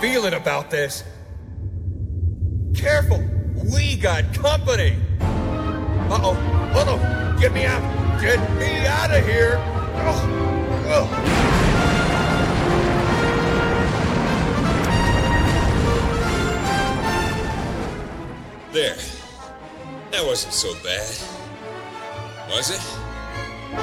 feeling about this. Careful, we got company. Uh-oh, hold on, get me out of here. There. That wasn't so bad. Was it?